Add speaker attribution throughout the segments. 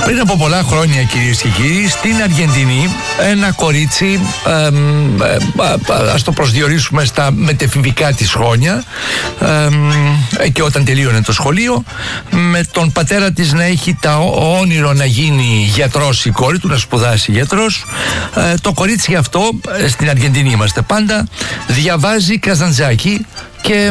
Speaker 1: Πριν από πολλά χρόνια, κυρίες και κύριοι, στην Αργεντινή ένα κορίτσι, ας το προσδιορίσουμε στα μετεφηβικά της χρόνια, και όταν τελείωνε το σχολείο, με τον πατέρα της να έχει το όνειρο να γίνει γιατρός, η κόρη του να σπουδάσει γιατρός, το κορίτσι αυτό, στην Αργεντινή είμαστε πάντα, διαβάζει Καζαντζάκη και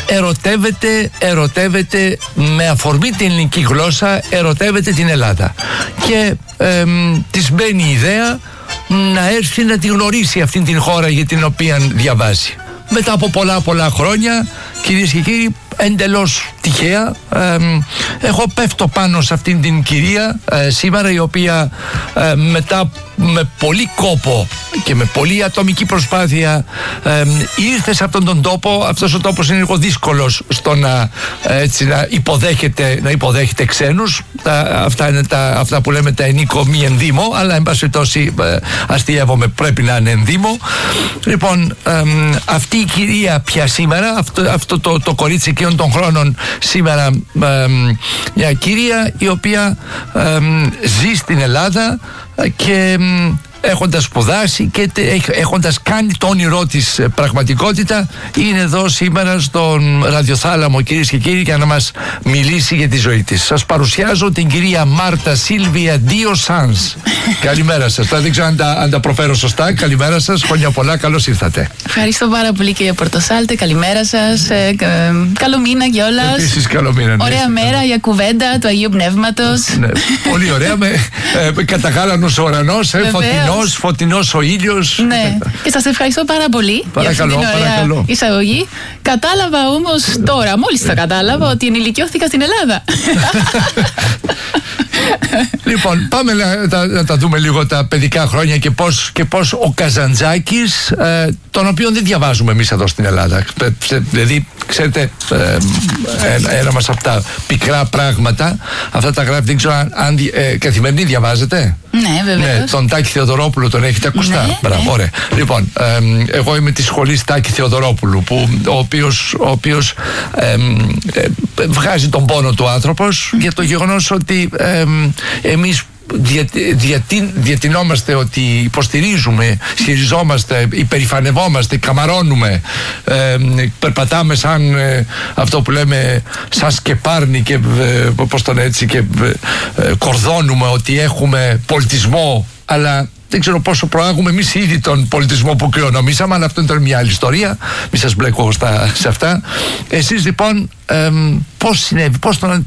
Speaker 1: ερωτεύεται με αφορμή την ελληνική γλώσσα, ερωτεύεται την Ελλάδα και της μπαίνει η ιδέα να έρθει να τη γνωρίσει αυτήν την χώρα για την οποία διαβάζει. Μετά από πολλά χρόνια, κυρίες και κύριοι, εντελώς τυχαία, εγώ πέφτω πάνω σε αυτήν την κυρία σήμερα, η οποία μετά με πολύ κόπο και με πολύ ατομική προσπάθεια ήρθε σε αυτόν τον τόπο. Αυτός ο τόπος είναι λίγο δύσκολος στο να υποδέχεται ξένους. Αυτά είναι αυτά που λέμε τα ενίκο μη ενδύμο, αλλά εν πάση περιπτώσει αστιεύομαι, πρέπει να είναι ενδύμο. Λοιπόν, αυτή η κυρία πια σήμερα, αυτό το κορίτσι εκείνων των χρόνων σήμερα, μια κυρία η οποία ζει στην Ελλάδα και έχοντας σπουδάσει και έχοντας κάνει το όνειρό της πραγματικότητα, είναι εδώ σήμερα στον ραδιοθάλαμο, κυρίες και κύριοι, για να μας μιλήσει για τη ζωή της. Σας παρουσιάζω την κυρία Μάρτα Σίλβια Ντίο Σάνς. Καλημέρα σας. Δεν ξέρω αν τα προφέρω σωστά. Καλημέρα σας, χρόνια πολλά, καλώς ήρθατε.
Speaker 2: Ευχαριστώ πάρα πολύ, κύριε Πορτοσάλτε. Καλημέρα σας. Καλό μήνα κιόλας.
Speaker 1: Επίσης, καλό μήνα. Ναι,
Speaker 2: ωραία μέρα για κουβέντα του Αγίου Πνεύματος.
Speaker 1: Ναι, πολύ ωραία. Καταγάλανος ο ουρανός, φωτεινός ο ήλιος.
Speaker 2: Ναι, και σας ευχαριστώ πάρα πολύ για αυτή την ωραία εισαγωγή. Κατάλαβα όμως τώρα, μόλις το κατάλαβα, ότι ενηλικιώθηκα στην Ελλάδα.
Speaker 1: Λοιπόν, πάμε να τα δούμε λίγο τα παιδικά χρόνια και πώς ο Καζαντζάκης, τον οποίο δεν διαβάζουμε εμείς εδώ στην Ελλάδα. Δηλαδή, ξέρετε, ένα μας από τα πικρά πράγματα, αυτά τα γράφει, δεν ξέρω αν καθημερινή διαβάζετε.
Speaker 2: Ναι, βεβαίως.
Speaker 1: Ναι, τον Τάκη Θεοδωρόπουλου τον έχετε ακουστά?
Speaker 2: Ναι,
Speaker 1: μπράβο,
Speaker 2: ναι.
Speaker 1: Ωραία. Λοιπόν, εγώ είμαι της σχολής Τάκη Θεοδωρόπουλου, ο οποίος βγάζει τον πόνο του άνθρωπος για το γεγονός ότι εμείς διατηνόμαστε ότι υποστηρίζουμε, ισχυριζόμαστε, υπερηφανευόμαστε, καμαρώνουμε, περπατάμε σαν αυτό που λέμε σαν σκεπάρνη και πώς τον έτσι, και κορδώνουμε ότι έχουμε πολιτισμό, αλλά δεν ξέρω πόσο προάγουμε εμείς ήδη τον πολιτισμό που κληρονομήσαμε, αλλά αυτό είναι τώρα μια άλλη ιστορία. Μη σας μπλέκω σε αυτά. Εσείς λοιπόν πώς συνέβη,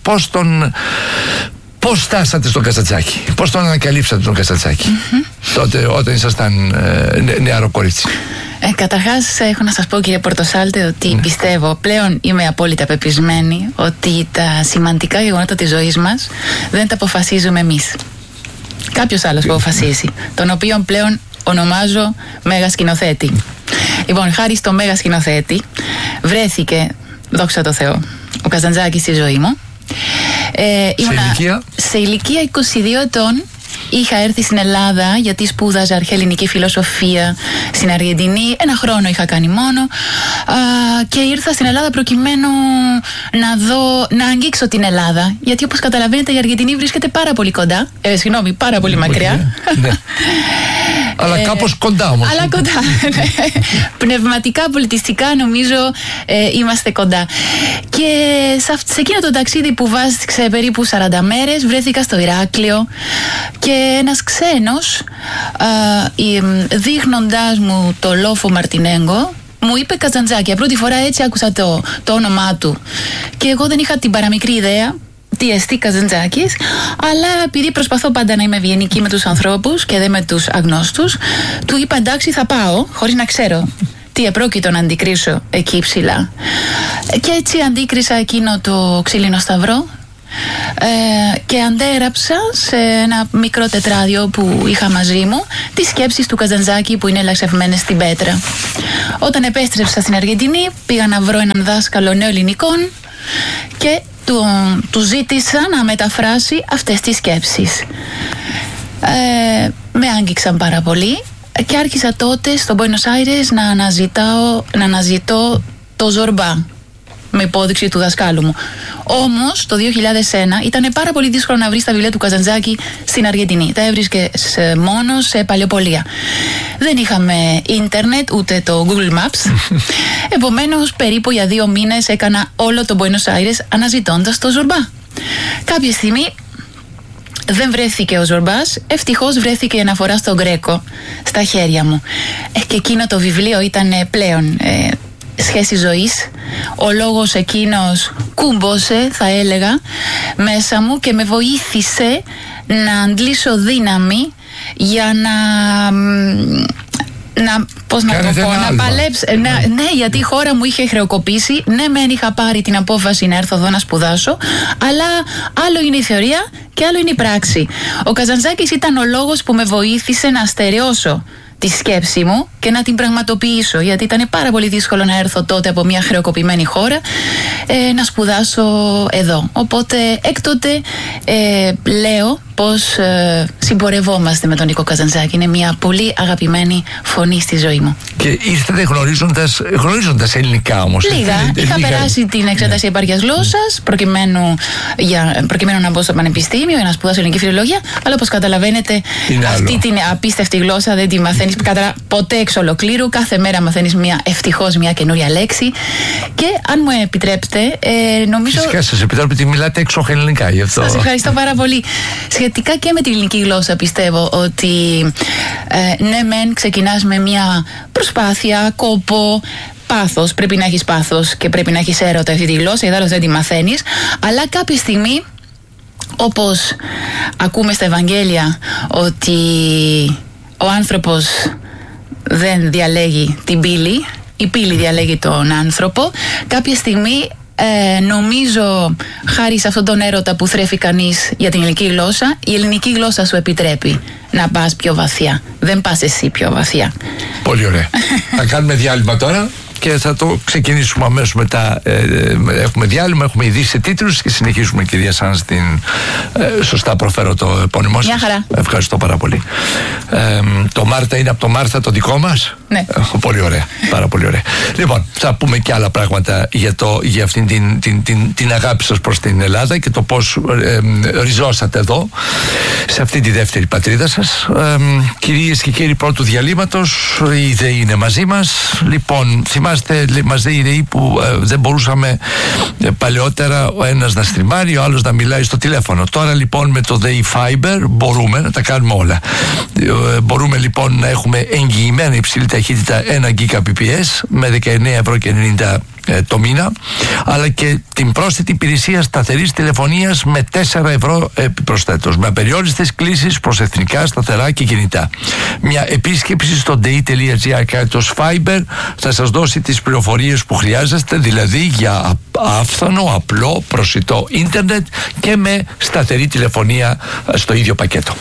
Speaker 1: πώς φτάσατε στον Καζαντζάκη, πώς τον ανακαλύψατε τον Καζαντζάκη τότε όταν ήσασταν νεαρό κορίτσι?
Speaker 2: Καταρχάς έχω να σας πω, κύριε Πορτοσάλτε, ότι πιστεύω, πλέον είμαι απόλυτα πεπισμένη ότι τα σημαντικά γεγονότα της ζωής μας δεν τα αποφασίζουμε εμείς. Κάποιος άλλος που αποφασίσει, τον οποίον πλέον ονομάζω μέγα σκηνοθέτη. Λοιπόν, χάρη στο μέγα σκηνοθέτη βρέθηκε, δόξα τω Θεώ, ο Καζαντζάκης στη ζωή μου. Σε ηλικία 22 ετών είχα έρθει στην Ελλάδα γιατί σπούδαζα αρχαία ελληνική φιλοσοφία στην Αργεντινή. Ένα χρόνο είχα κάνει μόνο και ήρθα στην Ελλάδα προκειμένου να αγγίξω την Ελλάδα, γιατί όπως καταλαβαίνετε η Αργεντινή βρίσκεται πάρα πολύ κοντά, πάρα πολύ μακριά. Ναι.
Speaker 1: Αλλά κάπως κοντά όμως.
Speaker 2: Αλλά κοντά, ναι. Πνευματικά, πολιτιστικά νομίζω είμαστε κοντά. Και σε εκείνο το ταξίδι που βάστηξε περίπου 40 μέρες βρέθηκα στο Ηράκλειο και ένας ξένος δείχνοντάς μου το λόφο Μαρτινέγκο μου είπε Καζαντζάκη. Πρώτη φορά έτσι άκουσα το όνομά του και εγώ δεν είχα την παραμικρή ιδέα τι εστί Καζαντζάκης, αλλά επειδή προσπαθώ πάντα να είμαι ευγενική με τους ανθρώπους και δεν με τους αγνώστους, του είπα εντάξει, θα πάω, χωρίς να ξέρω τι επρόκειτο να αντικρίσω εκεί ψηλά. Και έτσι αντίκρισα εκείνο το ξύλινο σταυρό και αντέγραψα σε ένα μικρό τετράδιο που είχα μαζί μου τις σκέψεις του Καζαντζάκη που είναι λαξευμένες στην πέτρα. Όταν επέστρεψα στην Αργεντινή πήγα να βρω έναν δάσκαλο νεοελληνικών και του ζήτησα να μεταφράσει αυτές τις σκέψεις. Με άγγιξαν πάρα πολύ και άρχισα τότε στο Buenos Aires να αναζητώ το Ζορμπά. με υπόδειξη του δασκάλου μου. Όμως το 2001 ήταν πάρα πολύ δύσκολο να βρεις τα βιβλία του Καζαντζάκη στην Αργεντινή. Τα έβρισκες μόνο σε παλαιοπωλεία. Δεν είχαμε ίντερνετ ούτε το Google Maps. Επομένως, περίπου για 2 μήνες έκανα όλο το Buenos Aires αναζητώντας το Ζορμπά. Κάποια στιγμή δεν βρέθηκε ο Ζορμπάς, ευτυχώς βρέθηκε η αναφορά στο Γκρέκο στα χέρια μου. Και εκείνο το βιβλίο ήταν πλέον σχέση ζωής. Ο λόγος εκείνος κούμπωσε, θα έλεγα, μέσα μου και με βοήθησε να αντλήσω δύναμη για πώς να το πω, να παλέψω. Ναι, γιατί η χώρα μου είχε χρεοκοπήσει. Ναι, μεν είχα πάρει την απόφαση να έρθω εδώ να σπουδάσω, αλλά άλλο είναι η θεωρία και άλλο είναι η πράξη. Ο Καζαντζάκης ήταν ο λόγος που με βοήθησε να στερεώσω τη σκέψη μου και να την πραγματοποιήσω, γιατί ήταν πάρα πολύ δύσκολο να έρθω τότε από μια χρεοκοπημένη χώρα να σπουδάσω εδώ. Οπότε έκτοτε λέω πως συμπορευόμαστε με τον Νίκο Καζαντζάκη. Είναι μια πολύ αγαπημένη φωνή στη ζωή μου.
Speaker 1: Και ήρθατε γνωρίζοντας ελληνικά όμως.
Speaker 2: Λίγα. Είχα περάσει την εξέταση επάρκειας γλώσσας προκειμένου να μπω στο πανεπιστήμιο για να σπουδάσω ελληνική φιλολογία. Αλλά όπως καταλαβαίνετε, αυτή την απίστευτη γλώσσα δεν τη μαθαίνεις ποτέ εξ ολοκλήρου. Κάθε μέρα μαθαίνεις ευτυχώς μια καινούρια λέξη. Και αν μου επιτρέπετε, νομίζω.
Speaker 1: Φυσικά σας επιτρέπετε ότι μιλάτε έξοχα ελληνικά γι' αυτό.
Speaker 2: Σας ευχαριστώ πάρα πολύ. Σχετικά και με την ελληνική γλώσσα πιστεύω ότι ναι μεν ξεκινάς με μια προσπάθεια, κόπο, πάθος. Πρέπει να έχεις πάθος και πρέπει να έχεις έρωτα αυτή τη γλώσσα, γιατί δεν τη μαθαίνεις. Αλλά κάποια στιγμή, όπως ακούμε στα Ευαγγέλια, ότι ο άνθρωπος δεν διαλέγει την πύλη, η πύλη διαλέγει τον άνθρωπο. Κάποια στιγμή νομίζω, χάρη σε αυτόν τον έρωτα που θρέφει κανείς για την ελληνική γλώσσα, η ελληνική γλώσσα σου επιτρέπει να πας πιο βαθιά. Δεν πας εσύ πιο βαθιά.
Speaker 1: Πολύ ωραία. Θα κάνουμε διάλειμμα τώρα και θα το ξεκινήσουμε αμέσως μετά. Έχουμε διάλειμμα, έχουμε ειδήσεις, τίτλους και συνεχίζουμε, κυρία Σάνς, σωστά προφέρω το επώνυμό σας.
Speaker 2: Μια χαρά.
Speaker 1: Ευχαριστώ πάρα πολύ. Το Μάρτα είναι από το Μάρθα το δικό μας.
Speaker 2: Ναι.
Speaker 1: Πολύ ωραία, πάρα πολύ ωραία. Λοιπόν, θα πούμε και άλλα πράγματα για αυτήν την αγάπη σας προς την Ελλάδα και το πώς ριζώσατε εδώ, σε αυτή τη δεύτερη πατρίδα σας. Κυρίες και κύριοι, πρώτου διαλύματος, η ΔΕΗ είναι μαζί μας. Λοιπόν, θυμάστε, μας λέει η ΔΕΗ που δεν μπορούσαμε παλαιότερα ο ένας να στριμάρει, ο άλλος να μιλάει στο τηλέφωνο. Τώρα λοιπόν με το ΔΕΗ Fiber μπορούμε να τα κάνουμε όλα. Μπορούμε λοιπόν να έχουμε εγγυημένη υψηλή ταχύτητα 1 Gbps με 19,90 το μήνα, αλλά και την πρόσθετη υπηρεσία σταθερής τηλεφωνίας με 4 ευρώ επιπροσθέτως, με απεριόριστες κλήσεις προς εθνικά, σταθερά και κινητά. Μια επίσκεψη στο dei.gr κάτω Fiber θα σας δώσει τις πληροφορίες που χρειάζεστε, δηλαδή για άφθονο, απλό, προσιτό ίντερνετ και με σταθερή τηλεφωνία στο ίδιο πακέτο.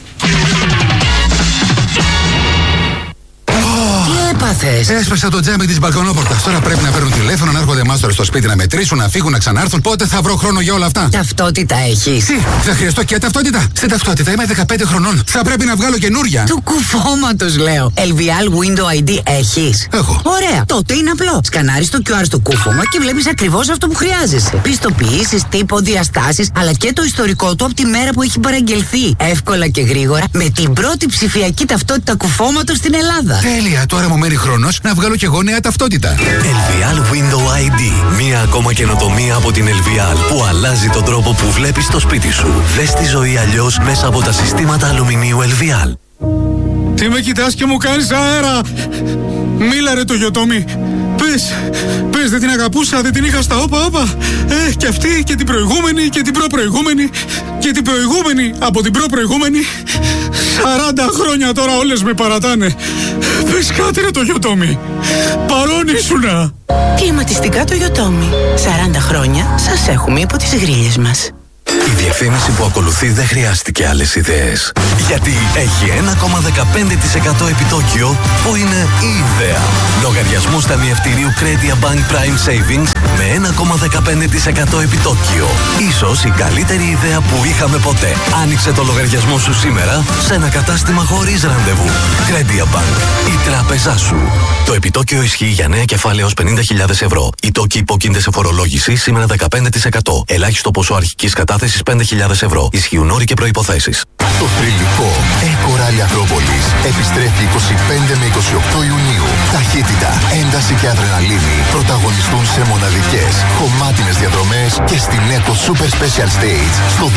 Speaker 3: Έσπασα το τζάμι της μπαλκονόπορτας. Τώρα πρέπει να παίρνουν τηλέφωνο, να έρχονται μάστορες στο σπίτι να μετρήσουν, να φύγουν, να ξανάρθουν. Πότε θα βρω χρόνο για όλα αυτά?
Speaker 4: Ταυτότητα έχεις?
Speaker 3: Τι, θα χρειαστώ και ταυτότητα? Στην ταυτότητα είμαι 15 χρονών. Θα πρέπει να βγάλω καινούρια.
Speaker 4: Του κουφώματος λέω. LVL Window ID έχεις?
Speaker 3: Έχω.
Speaker 4: Ωραία, τότε είναι απλό. Σκανάρεις το QR στο κούφωμα και βλέπεις ακριβώς αυτό που χρειάζεσαι. Πιστοποιήσεις, τύπο, διαστάσεις, αλλά και το ιστορικό του από τη μέρα που έχει παραγγελθεί. Εύκολα και γρήγορα με την πρώτη ψηφιακή ταυτότητα κουφώματος στην Ελλάδα.
Speaker 3: Τέλεια, τώρα μου μένει χρόνος να βγάλω και εγώ νέα ταυτότητα.
Speaker 5: LVL Window ID. Μία ακόμα καινοτομία από την LVL που αλλάζει τον τρόπο που βλέπεις το σπίτι σου. Δες τη ζωή αλλιώς μέσα από τα συστήματα αλουμινίου LVL.
Speaker 6: Τι με κοιτάς και μου κάνεις αέρα? Μίλα ρε το Γιωτόμι. Πες, δεν την αγαπούσα, δεν την είχα στα όπα. Και αυτή και την προηγούμενη και την προπροηγούμενη και την προηγούμενη από την προπροηγούμενη. 40 χρόνια τώρα όλες με παρατάνε. Πες κάτι ρε το Γιωτόμι. Παρόν ήσουνα.
Speaker 7: Κλιματιστικά το Γιωτόμι. 40 χρόνια σας έχουμε υπό τις γρίλες μας.
Speaker 5: Η διαφήμιση που ακολουθεί δεν χρειάστηκε άλλες ιδέες. Γιατί έχει 1,15% επιτόκιο που είναι η ιδέα. Λογαριασμούς ταμιευτηρίου Credia Bank Prime Savings με 1,15% επιτόκιο. Ίσως η καλύτερη ιδέα που είχαμε ποτέ. Άνοιξε το λογαριασμό σου σήμερα σε ένα κατάστημα χωρίς ραντεβού. Credia Bank, η τράπεζά σου. Το επιτόκιο ισχύει για νέα κεφάλαια έως 50.000 ευρώ. Οι τόκοι υπόκεινται σε φορολόγηση σήμερα 15%. Ελάχιστο ποσό αρχικής κατάθεσης 5.000 ευρώ. Ισχύουν όροι και προϋποθέσεις.
Speaker 7: Το θρυλικό Κοράλι Ακρόπολης επιστρέφει 25 με 28 Ιουνίου. Ταχύτητα, ένταση και αδρεναλίνη πρωταγωνιστούν σε μοναδικές, χωμάτινες διαδρομές και στην Eco Super Special Stage στο